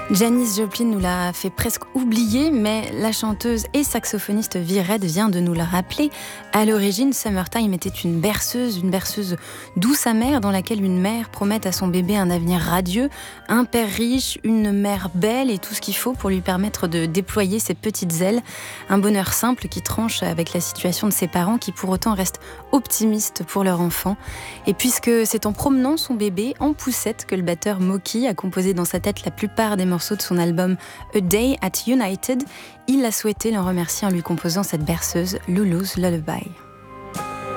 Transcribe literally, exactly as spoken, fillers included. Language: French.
Janis Joplin nous l'a fait presque oublier, mais la chanteuse et saxophoniste Vi Red vient de nous le rappeler. À l'origine, Summertime était une berceuse, une berceuse douce amère dans laquelle une mère promet à son bébé un avenir radieux, un père riche, une mère belle et tout ce qu'il faut pour lui permettre de déployer ses petites ailes. Un bonheur simple qui tranche avec la situation de ses parents qui pour autant restent optimistes pour leur enfant. Et puisque c'est en promenant son bébé en poussette que le batteur Moki a composé dans sa tête la plupart des morceaux de son album A Day at United, il a souhaité l'en remercier en lui composant cette berceuse Lulu's Lullaby.